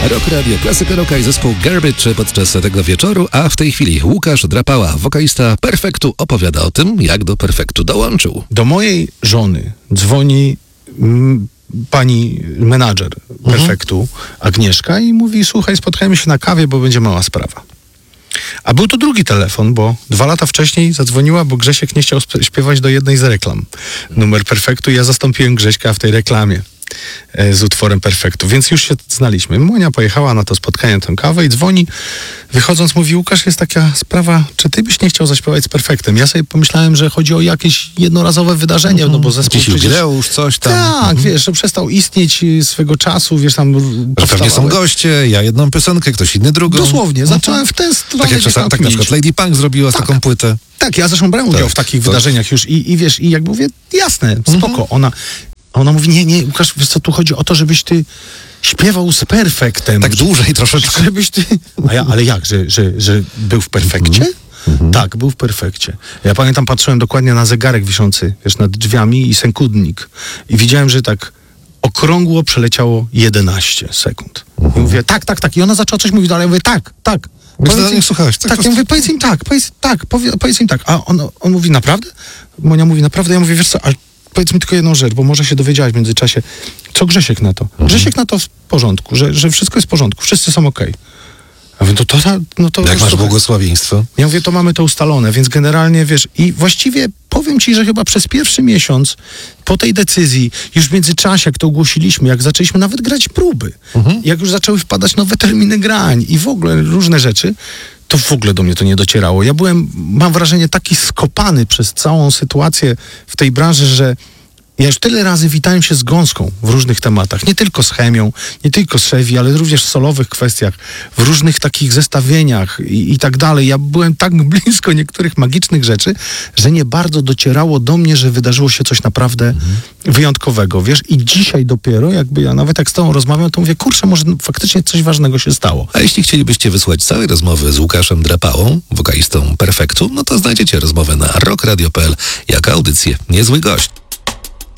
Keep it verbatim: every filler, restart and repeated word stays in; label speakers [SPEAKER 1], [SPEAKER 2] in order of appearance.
[SPEAKER 1] Rock Radio, klasyka rocka i zespół Garbage podczas tego wieczoru, a w tej chwili Łukasz Drapała, wokalista Perfektu, opowiada o tym, jak do Perfektu dołączył.
[SPEAKER 2] Do mojej żony dzwoni mm, pani menadżer Perfektu, mhm. Agnieszka, i mówi: słuchaj, spotkajmy się na kawie, bo będzie mała sprawa. A był to drugi telefon, bo dwa lata wcześniej zadzwoniła, bo Grzesiek nie chciał sp- śpiewać do jednej z reklam. Numer Perfektu, i ja zastąpiłem Grześka w tej reklamie z utworem Perfektu, więc już się znaliśmy. Monia pojechała na to spotkanie, tę kawę, i dzwoni, wychodząc, mówi: Łukasz, jest taka sprawa, czy ty byś nie chciał zaśpiewać z Perfektem? Ja sobie pomyślałem, że chodzi o jakieś jednorazowe wydarzenie, mm-hmm. no bo zespół
[SPEAKER 1] Jakiś jubileusz, coś tam.
[SPEAKER 2] Tak, mm-hmm. wiesz, że przestał istnieć swego czasu, wiesz, tam
[SPEAKER 1] że pewnie są goście, ja jedną piosenkę, ktoś inny drugą.
[SPEAKER 2] Dosłownie, mm-hmm. zacząłem w ten stronę.
[SPEAKER 1] Tak jak czasami, tak na przykład Lady Punk zrobiła tak. taką płytę.
[SPEAKER 2] Tak, ja zresztą brałem udział tak, w takich tak. wydarzeniach już i, i wiesz, i jak mówię, jasne, spoko, mm-hmm. ona... A ona mówi: nie, nie, Łukasz, wiesz co, tu chodzi o to, żebyś ty śpiewał z Perfektem.
[SPEAKER 1] Tak dłużej troszeczkę.
[SPEAKER 2] Żebyś ty... A ja, ale jak, że, że, że był w Perfekcie? Mm-hmm. Tak, był w Perfekcie. Ja pamiętam, patrzyłem dokładnie na zegarek wiszący, wiesz, nad drzwiami i sekundnik. I widziałem, że tak okrągło przeleciało jedenaście sekund. Mm-hmm. I mówię: tak, tak, tak. I ona zaczęła coś mówić, ale ja mówię: tak, tak.
[SPEAKER 1] Powiedz im, słuchałeś, tak,
[SPEAKER 2] tak, ja mówię: powiedz im tak, powiedz tak, powie, powiedz im tak. A on, on mówi: naprawdę? Monia mówi: naprawdę? Ja mówię: wiesz co, ale powiedz mi tylko jedną rzecz, bo może się dowiedziałaś w międzyczasie. Co Grzesiek na to? Mhm. Grzesiek na to w porządku, że, że wszystko jest w porządku, wszyscy są okej. Okay. A mówię: to, to, no to
[SPEAKER 1] jak masz to, błogosławieństwo?
[SPEAKER 2] Ja mówię: to mamy to ustalone, więc generalnie wiesz, i właściwie powiem ci, że chyba przez pierwszy miesiąc po tej decyzji, już w międzyczasie, jak to ogłosiliśmy, jak zaczęliśmy nawet grać próby, mhm. jak już zaczęły wpadać nowe terminy grań i w ogóle różne rzeczy, to w ogóle do mnie to nie docierało. Ja byłem, mam wrażenie, taki skopany przez całą sytuację w tej branży, że ja już tyle razy witałem się z gąską w różnych tematach. Nie tylko z chemią, nie tylko z Chevy, ale również w solowych kwestiach, w różnych takich zestawieniach i, i tak dalej. Ja byłem tak blisko niektórych magicznych rzeczy, że nie bardzo docierało do mnie, że wydarzyło się coś naprawdę mhm. wyjątkowego. Wiesz, i dzisiaj dopiero, jakby ja nawet jak z tobą rozmawiam, to mówię: kurczę, może faktycznie coś ważnego się stało.
[SPEAKER 1] A jeśli chcielibyście wysłać całej rozmowy z Łukaszem Drapałą, wokalistą Perfektu, no to znajdziecie rozmowę na rock radio kropka p l jako audycję Niezły Gość.